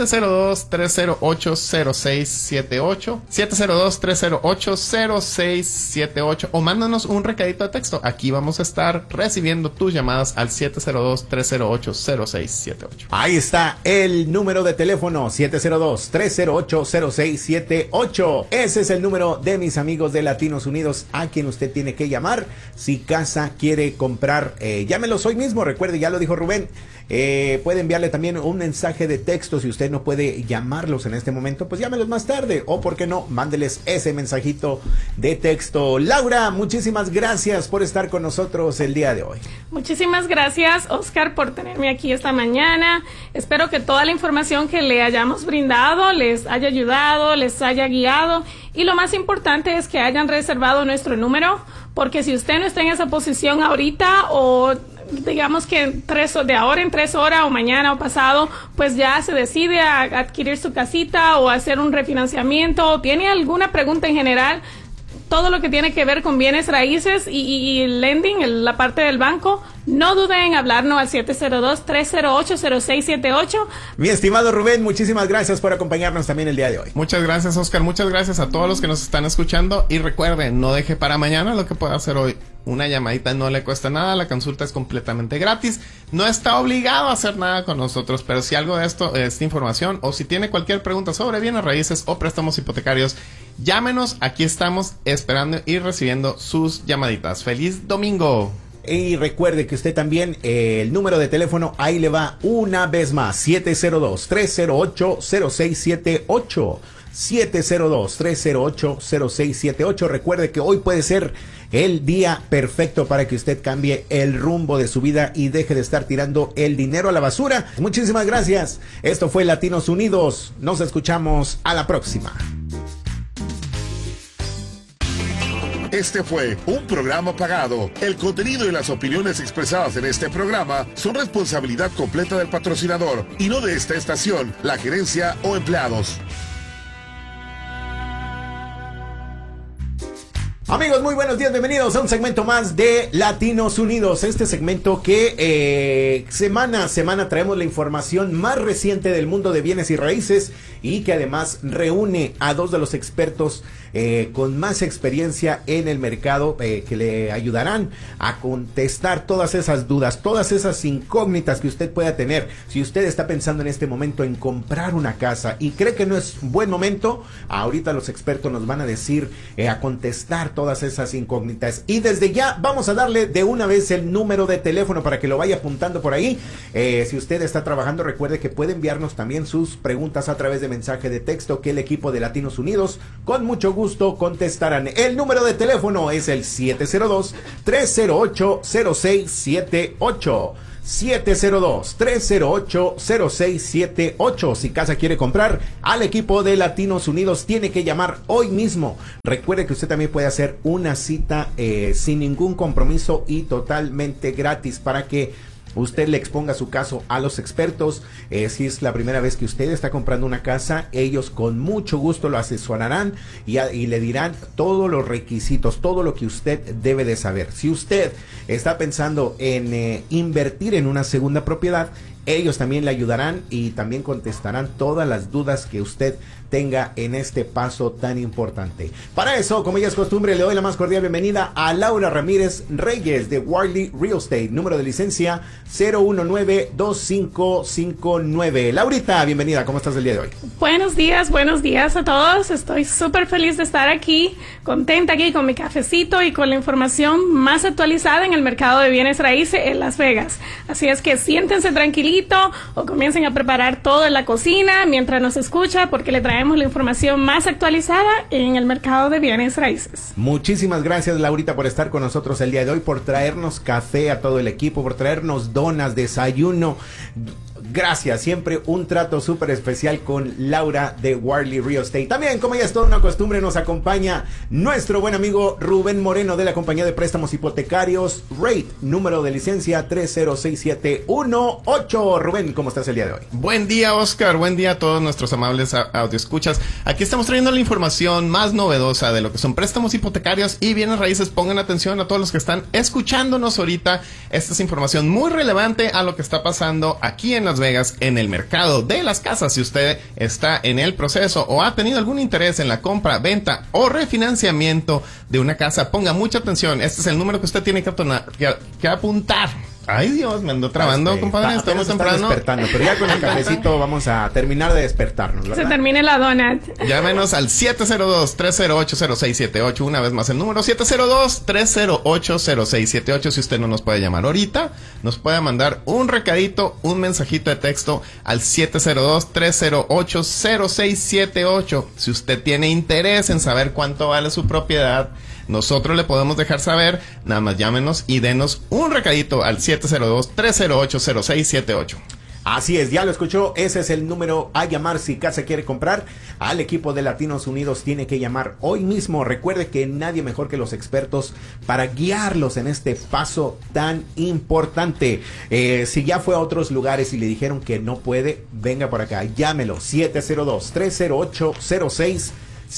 702-308-0678, 702-308-0678, o mándanos un recadito de texto. Aquí vamos a estar recibiendo tus llamadas al 702-308-0678. Ahí está el número de teléfono, 702-308-0678. Ese es el número de mis amigos de Latinos Unidos a quien usted tiene que llamar si casa quiere comprar. Llámelos hoy mismo, recuerde, ya lo dijo Rubén. Puede enviarle también un mensaje de texto. Si usted no puede llamarlos en este momento, pues llámelos más tarde, o por qué no, mándeles ese mensajito de texto. Laura, muchísimas gracias por estar con nosotros el día de hoy. Muchísimas gracias, Oscar, por tenerme aquí esta mañana. Espero que toda la información que le hayamos brindado les haya ayudado, les haya guiado, y lo más importante es que hayan reservado nuestro número, porque si usted no está en esa posición ahorita, o digamos que de ahora en 3 horas o mañana o pasado, pues ya se decide a adquirir su casita o hacer un refinanciamiento, o tiene alguna pregunta en general, todo lo que tiene que ver con bienes raíces y lending, la parte del banco, no duden en hablarnos al 702-308-0678. Mi estimado Rubén, muchísimas gracias por acompañarnos también el día de hoy. Muchas gracias, Oscar. Muchas gracias a todos los que nos están escuchando. Y recuerden, no deje para mañana lo que pueda hacer hoy. Una llamadita no le cuesta nada, la consulta es completamente gratis. No está obligado a hacer nada con nosotros, pero si algo de esta información, o si tiene cualquier pregunta sobre bienes raíces o préstamos hipotecarios, llámenos. Aquí estamos esperando y recibiendo sus llamaditas. ¡Feliz domingo! Y recuerde que usted también, el número de teléfono, ahí le va una vez más, 702-308-0678. 702-308-0678. Recuerde que hoy puede ser el día perfecto para que usted cambie el rumbo de su vida y deje de estar tirando el dinero a la basura. Muchísimas gracias. Esto fue Latinos Unidos. Nos escuchamos a la próxima. Este fue un programa pagado. El contenido y las opiniones expresadas en este programa son responsabilidad completa del patrocinador y no de esta estación, la gerencia o empleados. Amigos, muy buenos días, bienvenidos a un segmento más de Latinos Unidos. Este segmento que semana a semana traemos la información más reciente del mundo de bienes y raíces y que además reúne a dos de los expertos con más experiencia en el mercado que le ayudarán a contestar todas esas dudas, todas esas incógnitas que usted pueda tener. Si usted está pensando en este momento en comprar una casa y cree que no es buen momento, ahorita los expertos nos van a decir, a contestar todas esas incógnitas. Y desde ya vamos a darle de una vez el número de teléfono para que lo vaya apuntando por ahí. Si usted está trabajando, recuerde que puede enviarnos también sus preguntas a través de mensaje de texto, que el equipo de Latinos Unidos con mucho gusto contestarán. El número de teléfono es el 702-308-0678. 702-308-0678. Si casa quiere comprar, al equipo de Latinos Unidos tiene que llamar hoy mismo. Recuerde que usted también puede hacer una cita sin ningún compromiso y totalmente gratis para que usted le exponga su caso a los expertos. Si es la primera vez que usted está comprando una casa, ellos con mucho gusto lo asesorarán y le dirán todos los requisitos, todo lo que usted debe de saber. Si usted está pensando en invertir en una segunda propiedad, ellos también le ayudarán y también contestarán todas las dudas que usted tenga en este paso tan importante. Para eso, como ya es costumbre, le doy la más cordial bienvenida a Laura Ramírez Reyes de Warley Real Estate, número de licencia 0192559. Laurita, bienvenida, ¿cómo estás el día de hoy? Buenos días a todos. Estoy súper feliz de estar aquí, contenta aquí con mi cafecito y con la información más actualizada en el mercado de bienes raíces en Las Vegas. Así es que siéntense tranquilitos o comiencen a preparar todo en la cocina mientras nos escucha, porque le traemos la información más actualizada en el mercado de bienes raíces. Muchísimas gracias, Laurita, por estar con nosotros el día de hoy, por traernos café a todo el equipo, por traernos donas, desayuno. Gracias, siempre un trato súper especial con Laura de Warley Real Estate. También, como ya es toda una costumbre, nos acompaña nuestro buen amigo Rubén Moreno de la compañía de préstamos hipotecarios Rate, número de licencia 306718. Rubén, ¿cómo estás el día de hoy? Buen día, Oscar, buen día a todos nuestros amables audioescuchas. Aquí estamos trayendo la información más novedosa de lo que son préstamos hipotecarios y bienes raíces. Pongan atención a todos los que están escuchándonos ahorita. Esta es información muy relevante a lo que está pasando aquí en Las Vegas en el mercado de las casas. Si usted está en el proceso o ha tenido algún interés en la compra, venta o refinanciamiento de una casa, ponga mucha atención. Este es el número que usted tiene que apuntar. Ay, Dios, me ando trabando, compadre. Estamos temprano. Despertando, pero ya con el cafecito vamos a terminar de despertarnos, ¿verdad? Se termine la donut. Llámenos al 702-308-0678. Una vez más el número 702-308-0678. Si usted no nos puede llamar ahorita, nos puede mandar un recadito, un mensajito de texto al 702-308-0678. Si usted tiene interés en saber cuánto vale su propiedad, nosotros le podemos dejar saber. Nada más llámenos y denos un recadito al 702-308-0678. Así es, ya lo escuchó, ese es el número a llamar si casa quiere comprar. Al equipo de Latinos Unidos tiene que llamar hoy mismo. Recuerde que nadie mejor que los expertos para guiarlos en este paso tan importante. Si ya fue a otros lugares y le dijeron que no puede, venga por acá, llámelo, 702-308-0678.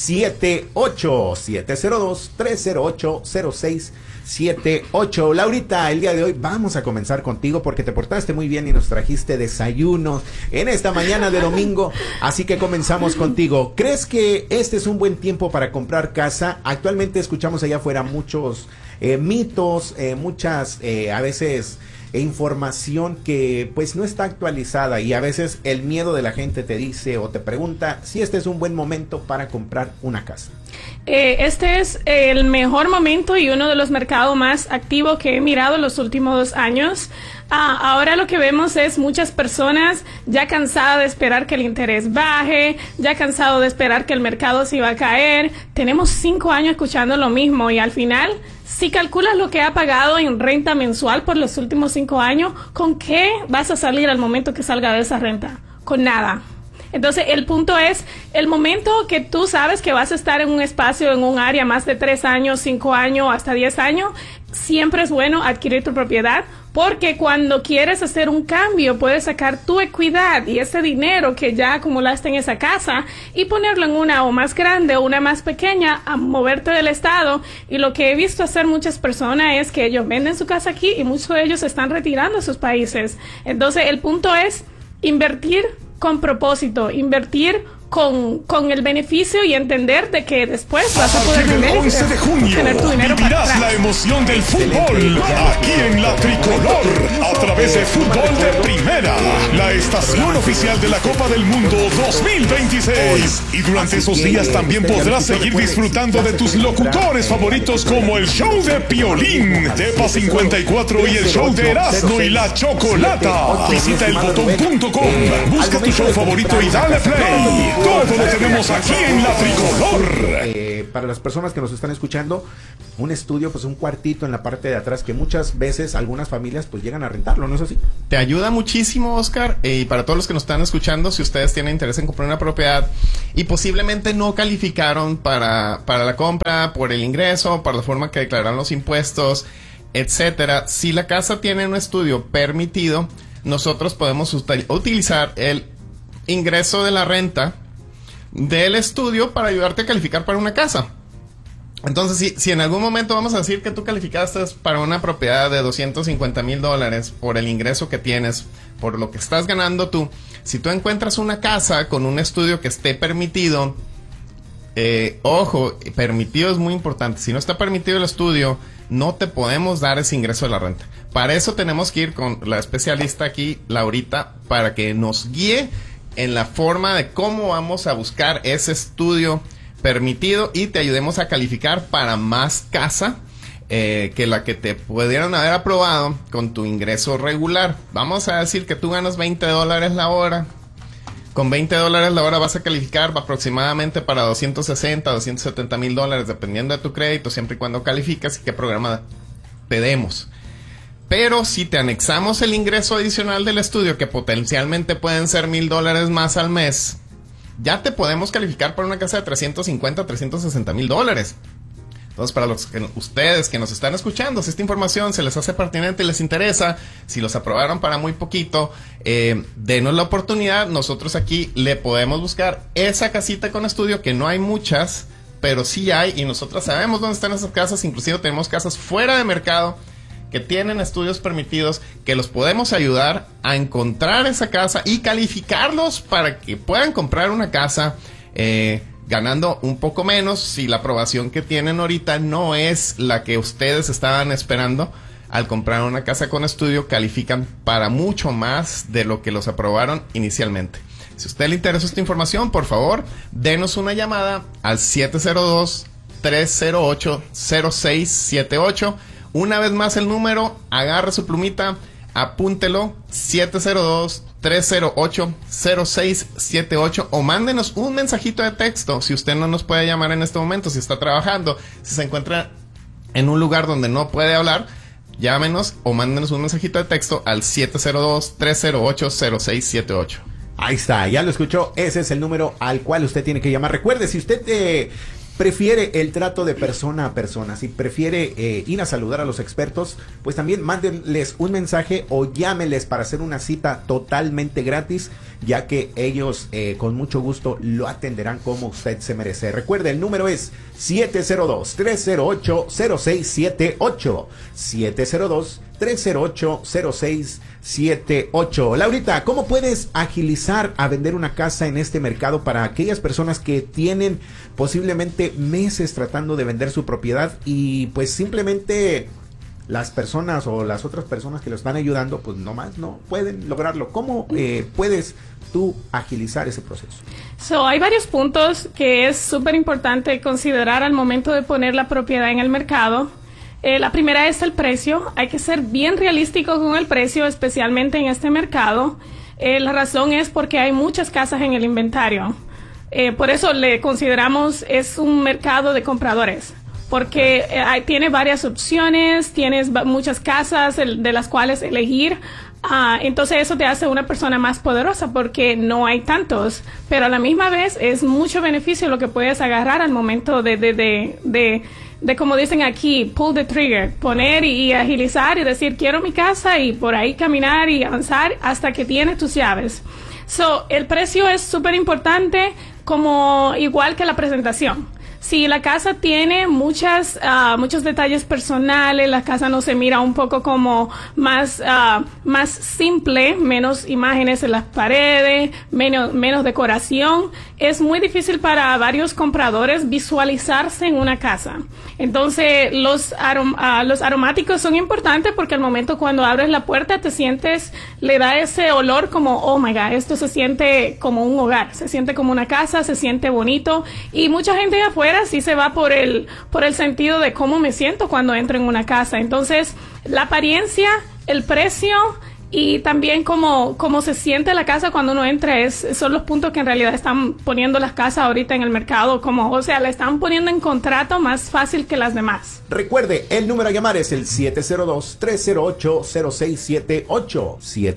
702-308-0678. Laurita, el día de hoy vamos a comenzar contigo porque te portaste muy bien y nos trajiste desayunos en esta mañana de domingo, así que comenzamos contigo. ¿Crees que este es un buen tiempo para comprar casa? Actualmente escuchamos allá afuera muchos mitos, muchas a veces información que pues no está actualizada, y a veces el miedo de la gente te dice o te pregunta si este es un buen momento para comprar una casa. Este es el mejor momento y uno de los mercados más activos que he mirado en los últimos 2 años. Ahora lo que vemos es muchas personas ya cansadas de esperar que el interés baje, ya cansado de esperar que el mercado se iba a caer. Tenemos 5 años escuchando lo mismo y al final, si calculas lo que ha pagado en renta mensual por los últimos 5 años, ¿con qué vas a salir al momento que salga de esa renta? Con nada. Entonces, el punto es, el momento que tú sabes que vas a estar en un espacio, en un área más de 3 años, 5 años, hasta 10 años, siempre es bueno adquirir tu propiedad, porque cuando quieres hacer un cambio, puedes sacar tu equidad y ese dinero que ya acumulaste en esa casa y ponerlo en una o más grande o una más pequeña, a moverte del estado. Y lo que he visto hacer muchas personas es que ellos venden su casa aquí y muchos de ellos se están retirando a sus países. Entonces, el punto es invertir con propósito, invertir con el beneficio y entender de que después vas a poder vender el 11 de junio tener tu dinero para vivirás atrás. la emoción del fútbol aquí en La Tricolor a través de Fútbol de Primera, la estación oficial de la Copa del Mundo 2026. Y durante esos días también podrás seguir disfrutando de tus locutores favoritos como el show de Piolín, Tepa 54 y el show de Erasmo y la Chocolata. Visita elbotón.com, busca tu show favorito y dale play. Todo lo tenemos aquí en La Tricolor. Para las personas que nos están escuchando, un estudio, pues un cuartito en la parte de atrás que muchas veces algunas familias pues llegan a rentarlo, ¿no es así? Te ayuda muchísimo, Oscar, y para todos los que nos están escuchando, si ustedes tienen interés en comprar una propiedad y posiblemente no calificaron para la compra por el ingreso, para la forma que declaran los impuestos, etcétera, si la casa tiene un estudio permitido, nosotros podemos utilizar el ingreso de la renta del estudio para ayudarte a calificar para una casa. Entonces, si en algún momento vamos a decir que tú calificaste para una propiedad de $250,000 por el ingreso que tienes, por lo que estás ganando tú, si tú encuentras una casa con un estudio que esté permitido, ojo, permitido es muy importante. Si no está permitido el estudio, no te podemos dar ese ingreso de la renta. Para eso tenemos que ir con la especialista aquí, Laurita, para que nos guíe en la forma de cómo vamos a buscar ese estudio permitido y te ayudemos a calificar para más casa que la que te pudieran haber aprobado con tu ingreso regular. Vamos a decir que tú ganas $20 la hora. Con $20 la hora vas a calificar aproximadamente para $260,000, $270,000, dependiendo de tu crédito, siempre y cuando calificas y qué programa te demos. Pero si te anexamos el ingreso adicional del estudio, que potencialmente pueden ser $1,000 más al mes, ya te podemos calificar para una casa de $350,000, $360,000. Entonces, para ustedes que nos están escuchando, si esta información se les hace pertinente y les interesa, si los aprobaron para muy poquito, denos la oportunidad. Nosotros aquí le podemos buscar esa casita con estudio, que no hay muchas, pero sí hay, y nosotros sabemos dónde están esas casas. Inclusive tenemos casas fuera de mercado que tienen estudios permitidos, que los podemos ayudar a encontrar esa casa y calificarlos para que puedan comprar una casa ganando un poco menos. Si la aprobación que tienen ahorita no es la que ustedes estaban esperando, al comprar una casa con estudio califican para mucho más de lo que los aprobaron inicialmente. Si a usted le interesa esta información, por favor, denos una llamada al 702-308-0678. Una vez más el número, agarre su plumita, apúntelo, 702-308-0678, o mándenos un mensajito de texto si usted no nos puede llamar en este momento, si está trabajando, si se encuentra en un lugar donde no puede hablar, llámenos o mándenos un mensajito de texto al 702-308-0678. Ahí está, ya lo escuchó, ese es el número al cual usted tiene que llamar. Recuerde, si usted prefiere el trato de persona a persona, si prefiere ir a saludar a los expertos, pues también mándenles un mensaje o llámeles para hacer una cita totalmente gratis, ya que ellos con mucho gusto lo atenderán como usted se merece. Recuerde, el número es 702-308-0678. 702-308-0678. Laurita, ¿cómo puedes agilizar a vender una casa en este mercado para aquellas personas que tienen posiblemente meses tratando de vender su propiedad y pues simplemente las personas o las otras personas que lo están ayudando pues nomás no pueden lograrlo? ¿Cómo puedes tú agilizar ese proceso? Hay varios puntos que es súper importante considerar al momento de poner la propiedad en el mercado. La primera es el precio. Hay que ser bien realístico con el precio, especialmente en este mercado. La razón es porque hay muchas casas en el inventario. Por eso le consideramos es un mercado de compradores, porque tiene varias opciones, tienes muchas casas de las cuales elegir. Entonces eso te hace una persona más poderosa porque no hay tantos, pero a la misma vez es mucho beneficio lo que puedes agarrar al momento de como dicen aquí, pull the trigger, poner y agilizar y decir quiero mi casa y por ahí caminar y avanzar hasta que tienes tus llaves. El precio es súper importante, como igual que la presentación. Si la casa tiene muchos detalles personales, la casa no se mira un poco como más simple, menos imágenes en las paredes, menos decoración, es muy difícil para varios compradores visualizarse en una casa. Entonces, los aromáticos son importantes porque al momento cuando abres la puerta te sientes, le da ese olor como, oh my God, esto se siente como un hogar, se siente como una casa, se siente bonito. Y mucha gente de afuera sí se va por el sentido de cómo me siento cuando entro en una casa. Entonces, la apariencia, el precio y también cómo se siente la casa cuando uno entra son los puntos que en realidad están poniendo las casas ahorita en el mercado, o sea, la están poniendo en contrato más fácil que las demás. Recuerde, el número a llamar es el 702-308-0678.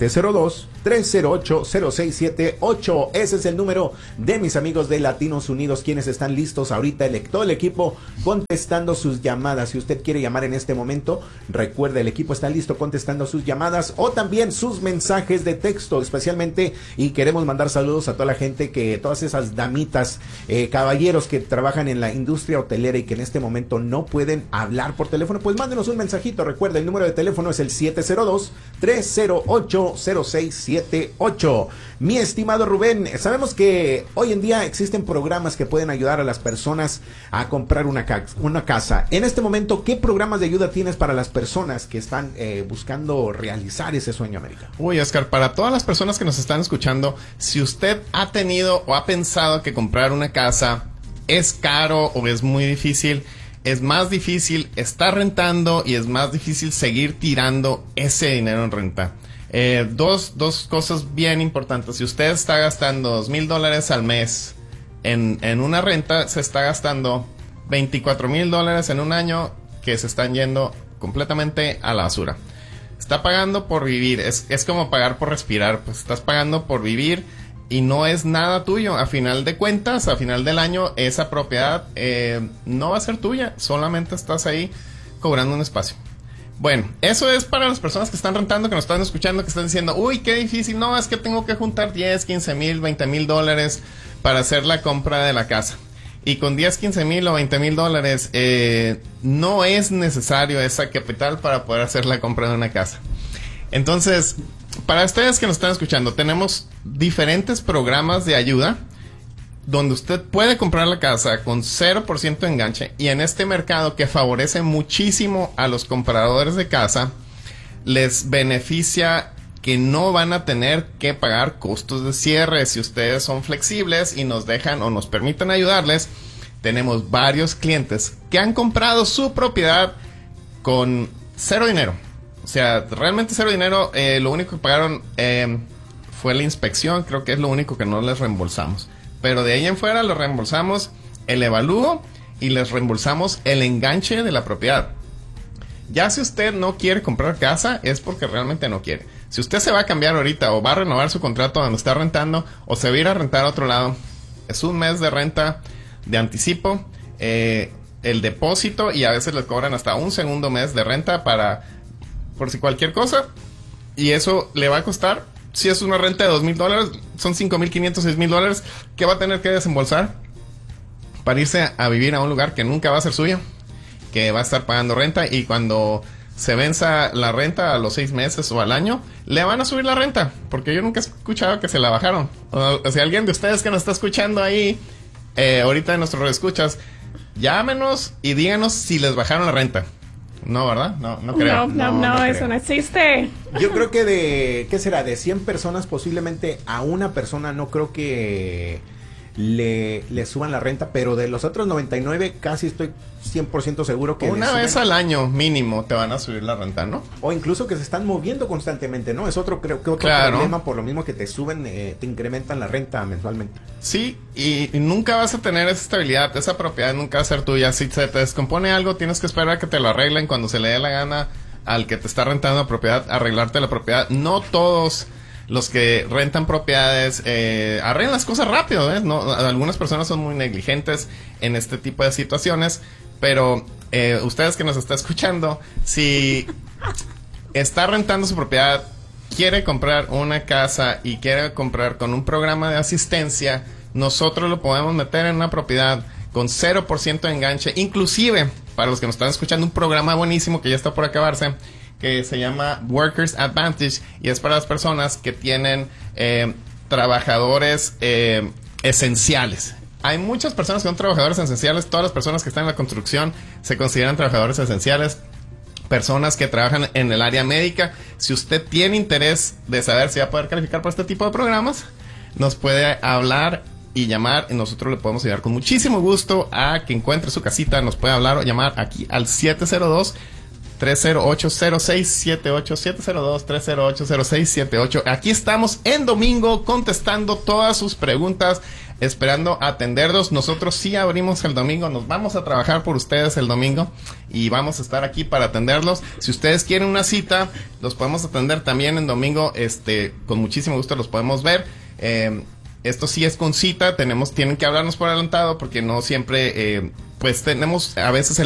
702-308-0678. Ese es el número de mis amigos de Latinos Unidos, quienes están listos ahorita, todo el equipo contestando sus llamadas. Si usted quiere llamar en este momento, recuerde, el equipo está listo contestando sus llamadas o también sus mensajes de texto, especialmente, y queremos mandar saludos a toda la gente, todas esas damitas, caballeros que trabajan en la industria hotelera y que en este momento no pueden hablar por teléfono, pues mándenos un mensajito. Recuerda, el número de teléfono es el 702-308-0678. Mi estimado Rubén, sabemos que hoy en día existen programas que pueden ayudar a las personas a comprar una casa. En este momento, ¿qué programas de ayuda tienes para las personas que están buscando realizar ese sueño, América? Uy, Oscar, para todas las personas que nos están escuchando, si usted ha tenido o ha pensado que comprar una casa es caro o es muy difícil, es más difícil estar rentando y es más difícil seguir tirando ese dinero en renta. Dos cosas bien importantes. Si usted está gastando $2,000 al mes en una renta, se está gastando $24,000 en un año que se están yendo completamente a la basura. Está pagando por vivir, es como pagar por respirar, pues estás pagando por vivir y no es nada tuyo. A final de cuentas, a final del año, esa propiedad no va a ser tuya, solamente estás ahí cobrando un espacio. Bueno, eso es para las personas que están rentando, que nos están escuchando, que están diciendo, uy, qué difícil, no, es que tengo que juntar 10, 15 mil, 20 mil dólares para hacer la compra de la casa. Y con 10, 15 mil o 20 mil dólares no es necesario esa capital para poder hacer la compra de una casa. Entonces, para ustedes que nos están escuchando, tenemos diferentes programas de ayuda donde usted puede comprar la casa con 0% de enganche. Y en este mercado que favorece muchísimo a los compradores de casa, les beneficia que no van a tener que pagar costos de cierre. Si ustedes son flexibles y nos dejan o nos permiten ayudarles, tenemos varios clientes que han comprado su propiedad con cero dinero. O sea, realmente cero dinero. Lo único que pagaron fue la inspección. Creo que es lo único que no les reembolsamos. Pero de ahí en fuera les reembolsamos el evalúo y les reembolsamos el enganche de la propiedad. Ya si usted no quiere comprar casa, es porque realmente no quiere. Si usted se va a cambiar ahorita o va a renovar su contrato donde está rentando o se va a ir a rentar a otro lado, es un mes de renta de anticipo, el depósito, y a veces les cobran hasta un segundo mes de renta por si cualquier cosa, y eso le va a costar, si es una renta de $2,000, son $5,500, $6,000 que va a tener que desembolsar para irse a vivir a un lugar que nunca va a ser suyo, que va a estar pagando renta, y cuando se venza la renta a los 6 meses o al año, le van a subir la renta, porque yo nunca he escuchado que se la bajaron. O sea, alguien de ustedes que nos está escuchando ahí, ahorita en nuestros escuchas, llámenos y díganos si les bajaron la renta. No, ¿verdad? No creo. No, eso no existe. Yo creo que ¿qué será? De 100 personas, posiblemente a una persona no creo que le suban la renta, pero de los otros 99 casi estoy 100% seguro que una vez al año mínimo te van a subir la renta, ¿no? O incluso que se están moviendo constantemente, ¿no? Es otro problema, por lo mismo que te suben, te incrementan la renta mensualmente. Sí, y nunca vas a tener esa estabilidad, esa propiedad nunca va a ser tuya. Si se te descompone algo, tienes que esperar a que te lo arreglen cuando se le dé la gana al que te está rentando la propiedad, arreglarte la propiedad. No todos los que rentan propiedades arreglan las cosas rápido, ¿eh? No, algunas personas son muy negligentes en este tipo de situaciones, pero ustedes que nos están escuchando, si está rentando su propiedad, quiere comprar una casa y quiere comprar con un programa de asistencia, nosotros lo podemos meter en una propiedad con 0% de enganche, inclusive para los que nos están escuchando, un programa buenísimo que ya está por acabarse, que se llama Workers Advantage, y es para las personas que tienen trabajadores esenciales. Hay muchas personas que son trabajadores esenciales. Todas las personas que están en la construcción se consideran trabajadores esenciales. Personas que trabajan en el área médica. Si usted tiene interés de saber si va a poder calificar para este tipo de programas, nos puede hablar y llamar, y nosotros le podemos ayudar con muchísimo gusto a que encuentre su casita. Nos puede hablar o llamar aquí al 702-308-0678, 702-308-0678. Aquí estamos en domingo contestando todas sus preguntas, esperando atenderlos. Nosotros sí abrimos el domingo, nos vamos a trabajar por ustedes el domingo y vamos a estar aquí para atenderlos. Si ustedes quieren una cita, los podemos atender también en domingo, con muchísimo gusto los podemos ver. Esto sí es con cita, tienen que hablarnos por adelantado porque no siempre, pues tenemos a veces